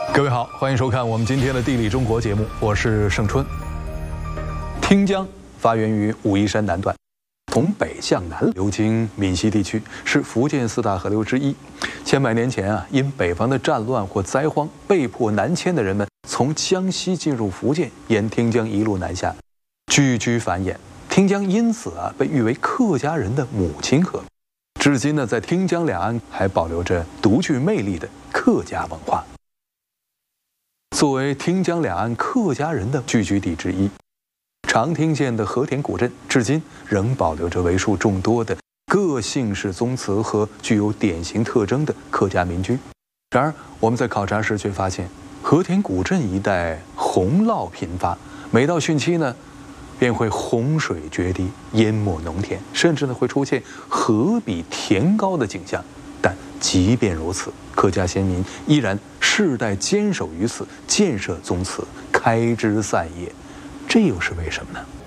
各位好，欢迎收看我们今天的《地理中国》节目，我是盛春。汀江发源于武夷山南段，从北向南流经闽西地区，是福建四大河流之一。千百年前因北方的战乱或灾荒，被迫南迁的人们从江西进入福建，沿汀江一路南下，聚居繁衍。汀江因此被誉为客家人的母亲河。至今呢，在汀江两岸还保留着独具魅力的客家文化。作为汀江两岸客家人的聚居地之一，长汀县的和田古镇至今仍保留着为数众多的各姓氏宗祠和具有典型特征的客家民居。然而，我们在考察时却发现，和田古镇一带洪涝频发，每到汛期呢，便会洪水决堤，淹没农田，甚至呢会出现河比田高的景象。但即便如此，客家先民依然世代坚守于此，建设宗祠，开枝散叶，这又是为什么呢？